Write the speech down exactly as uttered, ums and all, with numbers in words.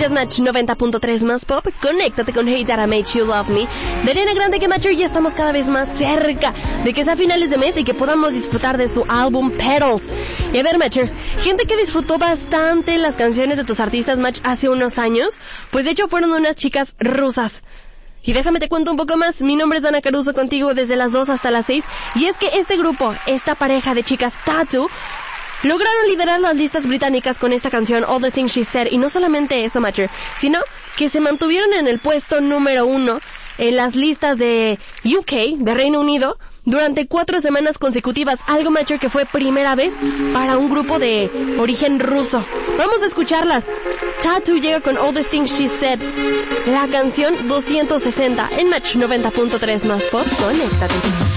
Escuchas Match noventa punto tres más pop. Conéctate con Hey That I Made You Love Me de Ariana Grande, que Matcher, ya estamos cada vez más cerca de que sea a finales de mes y que podamos disfrutar de su álbum Petals. Y a ver, Matcher, gente que disfrutó bastante las canciones de tus artistas, Match, hace unos años, pues de hecho fueron unas chicas rusas. Y déjame te cuento un poco más. Mi nombre es Dana Caruso, contigo desde las dos hasta las seis. Y es que este grupo, esta pareja de chicas Tattoo, lograron liderar las listas británicas con esta canción All the Things She Said. Y no solamente eso, Matcher, sino que se mantuvieron en el puesto número uno en las listas de U K, de Reino Unido, durante cuatro semanas consecutivas. Algo, Matcher, que fue primera vez para un grupo de origen ruso. Vamos a escucharlas. Tattoo llega con All the Things She Said, la canción doscientos sesenta en Match noventa punto tres más pop. Conéctate.